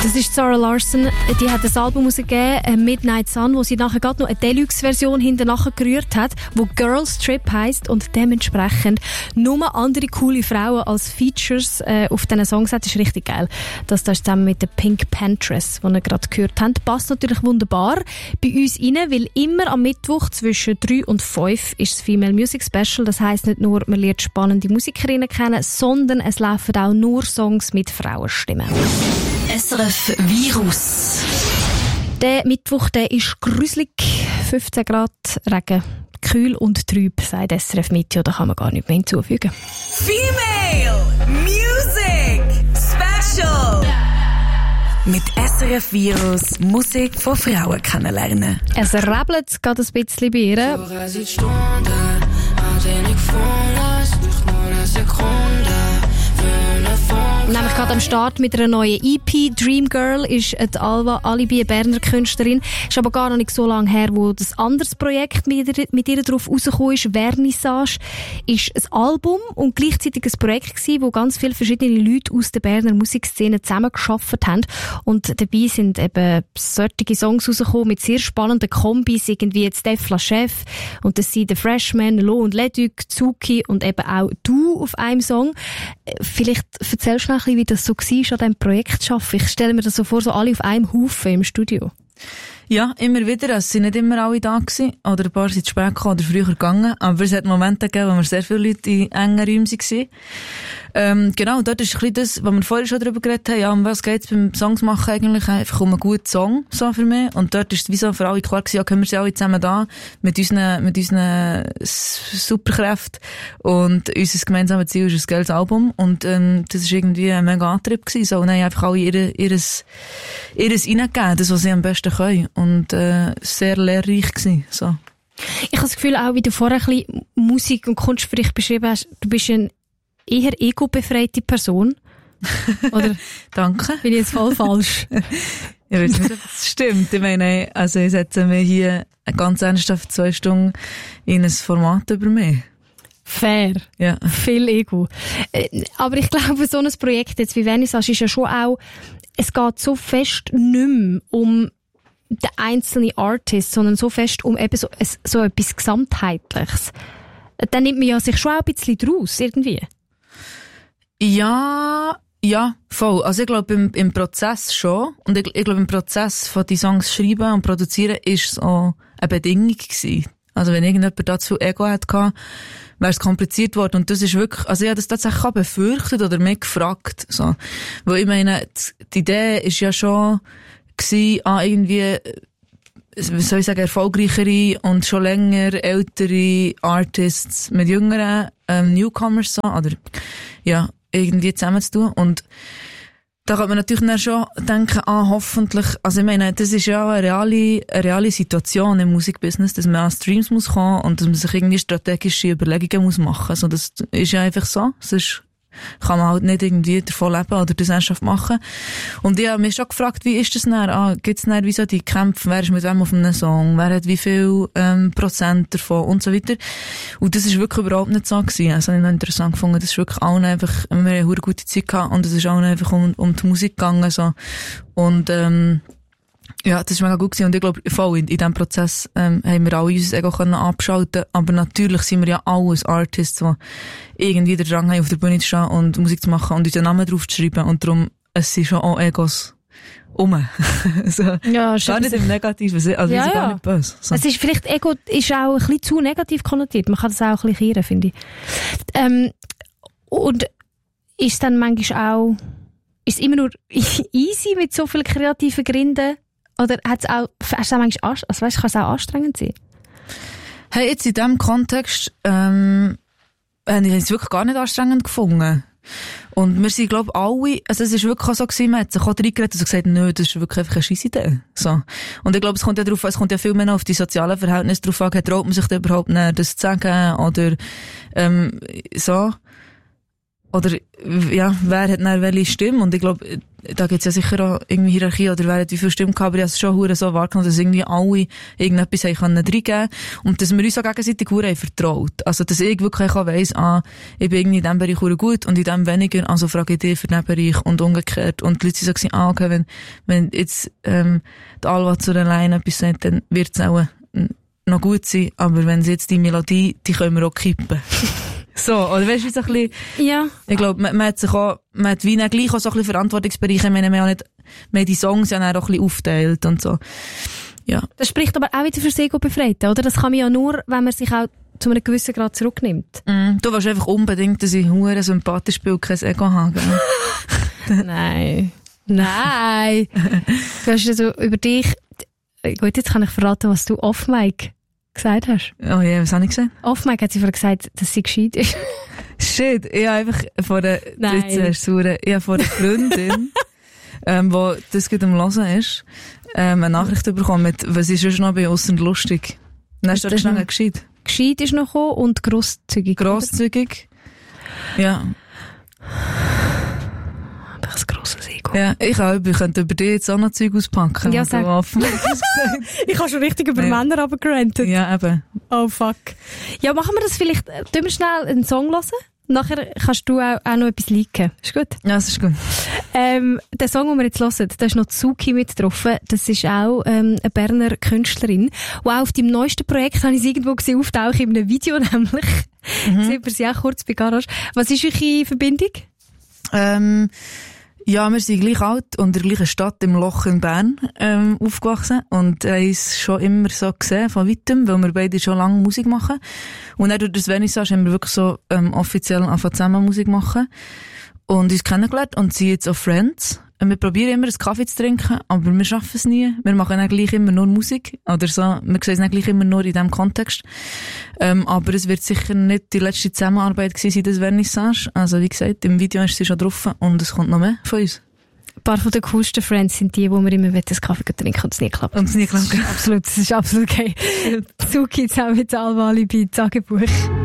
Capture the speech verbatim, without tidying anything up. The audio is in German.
Das ist Zara Larsson. Die hat ein Album rausgegeben, Midnight Sun, wo sie nachher gerade noch eine Deluxe-Version hinterher gerührt hat, wo Girls Trip heisst und dementsprechend nur andere coole Frauen als Features äh, auf diesen Songs hat. Das ist richtig geil. Das da ist zusammen mit der Pink Pantress, die ihr gerade gehört habt. Passt natürlich wunderbar bei uns rein, weil immer am Mittwoch zwischen drei und fünf ist das Female Music Special. Das heisst nicht nur, man lernt spannende Musikerinnen kennen, sondern es laufen auch nur Songs mit Frauenstimmen. S R F Virus. Der Mittwoch, der ist gruselig. fünfzehn Grad, Regen, kühl und trüb, sagt S R F Meteo. Da kann man gar nicht mehr hinzufügen. Female Music Special. Mit S R F Virus Musik von Frauen kennenlernen. Es rebelt gerade ein bisschen bei ihr. Nämlich gerade am Start mit einer neuen E P. Dream Girl ist die Alva Alibi, eine Berner Künstlerin. Ist aber gar noch nicht so lange her, wo das anderes Projekt mit ihr, mit ihr drauf rausgekommen ist. Vernissage ist ein Album und gleichzeitig ein Projekt gewesen, wo ganz viele verschiedene Leute aus der Berner Musikszene zusammengearbeitet haben. Und dabei sind eben solche Songs rausgekommen mit sehr spannenden Kombis, irgendwie jetzt Stefla Chef und das sind The Freshmen, Lo und Leduc, Zuki und eben auch du auf einem Song. Vielleicht erzählst du noch ein bisschen, wie das so war, an diesem Projekt zu arbeiten. Ich stelle mir das so vor, so alle auf einem Haufen im Studio. Ja, immer wieder. Es sind nicht immer alle da gewesen. Oder ein paar sind spät gekommen oder früher gegangen. Aber es hat Momente gegeben, wo wir sehr viele Leute in engen Räumen waren. Ähm, genau, dort ist ein bisschen das, was wir vorher schon darüber geredet haben. Ja, um was geht's beim Songs machen eigentlich? Einfach um einen guten Song, so für mich. Und dort ist es wie so für alle klar gewesen, ja, können wir sie alle zusammen da, mit unseren, mit unseren Superkräften. Und unser gemeinsames Ziel ist ein geiles Album. Und, ähm, das ist irgendwie ein mega Antrieb gewesen. So, und dann haben einfach alle ihre, ihres, ihres reingegeben, das, was sie am besten können. Und, äh, sehr lehrreich gewesen, so. Ich habe das Gefühl, auch wie du vorher ein bisschen Musik und Kunst für dich beschrieben hast, du bist ein eher ego-befreite Person. Oder? Danke. Bin ich jetzt voll falsch? Ich weiß nicht, ob das stimmt. Ich meine, also ich setze mir hier ganz ernsthaft zwei Stunden in ein Format über mich. Fair. Ja. Viel Ego. Aber ich glaube, so ein Projekt jetzt wie Vernissage ist ja schon auch, es geht so fest nicht mehr um den einzelnen Artist, sondern so fest um eben so, so etwas Gesamtheitliches. Dann nimmt man ja sich schon auch ein bisschen draus, irgendwie. Ja, ja, voll. Also ich glaube im, im Prozess schon. Und ich, ich glaube im Prozess von die Songs schreiben und produzieren ist es auch eine Bedingung gewesen. Also wenn irgendjemand da zu viel Ego hatte, wäre es kompliziert worden. Und das ist wirklich, also ich habe das tatsächlich auch befürchtet oder mich gefragt. So. Weil ich meine, die Idee ist ja schon gewesen, ah, irgendwie, wie soll ich sagen, erfolgreichere und schon länger ältere Artists mit jüngeren ähm, Newcomers so, oder ja, irgendwie zusammenzutun. Und da kann man natürlich dann schon denken, ah, hoffentlich, also ich meine, das ist ja eine reale, eine reale Situation im Musikbusiness, dass man an Streams muss kommen und dass man sich irgendwie strategische Überlegungen muss machen. Also das ist ja einfach so. Sonst kann man halt nicht irgendwie davon leben oder das ernsthaft machen. Und ich habe mich schon gefragt, wie ist das dann? Ah, gibt's dann wie so die Kämpfe? Wer ist mit wem auf einem Song? Wer hat wie viel, ähm, Prozent davon? Und so weiter. Und das ist wirklich überhaupt nicht so gewesen. Also, ich habe noch interessant gefunden, das ist wirklich allen einfach, wir haben eine gute Zeit gehabt und es ist allen einfach um, um die Musik gegangen, so. Und, ähm, ja, das ist mega gut gewesen. Und ich glaube, voll in, in diesem Prozess, ähm, haben wir alle unser Ego können abschalten. Aber natürlich sind wir ja alles Artists, die irgendwie den Drang haben, auf der Bühne zu stehen und Musik zu machen und unseren Namen drauf zu schreiben. Und darum, es sind schon auch Egos um. so, ja, gar nicht im Negativen, also ja, wir sind ja. gar nicht böse. So. Es ist vielleicht, Ego ist auch ein bisschen zu negativ konnotiert. Man kann das auch ein bisschen kehren, finde ich. Ähm, und ist es dann manchmal auch, ist es immer nur easy mit so vielen kreativen Gründen? Oder hat's auch, hast du auch manchmal, also weißt, kann es auch anstrengend sein? Hey, jetzt in diesem Kontext, ähm, habe ich es wirklich gar nicht anstrengend gefunden. Und wir sind, glaube ich, alle, also es ist wirklich auch so gewesen, man hat sich auch reingeredet und gesagt, nö, das ist wirklich einfach eine Scheissidee. So. Und ich glaube, es kommt ja drauf, es kommt ja viel mehr auf die sozialen Verhältnisse drauf an, traut man sich da überhaupt nicht, das zu sagen, oder, ähm, so. Oder, ja, wer hat dann welche Stimme? Und ich glaube, da gibt's ja sicher auch irgendwie Hierarchie oder wer hat wie viel Stimmen gehabt, aber ich habe es schon hure so wahrgenommen, dass irgendwie alle irgendetwas haben können reingeben und dass wir uns auch gegenseitig hure haben vertraut. Also, dass ich wirklich auch weiss, ah, ich bin irgendwie in diesem Bereich hure gut und in diesem weniger, also frage ich dich für den Bereich und umgekehrt. Und die Leute sind so, ah, okay, wenn, wenn jetzt, ähm, die Alva zu der Line etwas sagt, dann wird's auch noch gut sein, aber wenn sie jetzt die Melodie, die können wir auch kippen. So, oder weißt du, so ein bisschen, ja. Ich glaube, man, man hat sich auch, man hat wie gleich auch so ein bisschen Verantwortungsbereiche, wir haben ja auch nicht, wir haben die Songs ja auch ein bisschen aufteilt und so. Ja. Das spricht aber auch wieder für das Ego-Befreite, oder? Das kann man ja nur, wenn man sich auch zu einem gewissen Grad zurücknimmt. Mm, du willst einfach unbedingt, dass ich hure sympathisch bin und kein Ego habe. Nein. Nein. Du hast also über dich, gut, jetzt kann ich verraten, was du off-mic gesagt hast. Oh ja, was habe ich gesagt? Off-mic hat sie vorher gesagt, dass sie gescheit ist. Shit, ich habe einfach von der, Nein. ich habe von der Freundin, ähm, wo das gerade am Hören ist, ähm, eine Nachricht bekommen mit, was ist schon noch bei uns lustig. Dann hast du Das schnell noch- gescheit. Gescheit ist noch gekommen und grosszügig. Grosszügig. Ja. Aber ein grosses Ego. Ja, ich auch, ich könnte über dich jetzt auch noch Zeug auspacken. Ja, was du sag. offen hast gesagt. Ich habe schon richtig über Ja. Männer abgerantet. Ja, eben. Oh fuck. Ja, machen wir das vielleicht, äh, tun wir schnell einen Song hören? Nachher kannst du auch, auch noch etwas liken. Ist gut? Ja, das ist gut. Ähm, der Song, den wir jetzt hören, da ist noch Zuki mit drauf. Das ist auch ähm, eine Berner Künstlerin. Und auch auf deinem neuesten Projekt habe ich sie irgendwo gesehen, auftauchen in einem Video nämlich. Mhm. Sieht man sie auch kurz bei Garage. Was ist eure Verbindung? Ähm, ja, wir sind gleich alt und in der gleichen Stadt im Loch in Bern ähm, aufgewachsen und haben uns schon immer so gesehen, von weitem, weil wir beide schon lange Musik machen. Und dann durch das Vernissage haben wir wirklich so ähm, offiziell angefangen zusammen Musik machen und uns kennengelernt und sind jetzt auch Friends. Und wir probieren immer einen Kaffee zu trinken, aber wir schaffen es nie. Wir machen dann gleich immer nur Musik oder so. Wir sehen es dann gleich immer nur in diesem Kontext. Ähm, aber es wird sicher nicht die letzte Zusammenarbeit gewesen sein, das Vernissage. Also wie gesagt, im Video ist sie schon drauf und es kommt noch mehr von uns. Ein paar von den coolsten Friends sind die, wo wir immer einen Kaffee trinken und es nie klappt. Und es nie klappt. Absolut, das ist absolut okay. Zuki zusammen mit Alva Alibi, Tagebuch.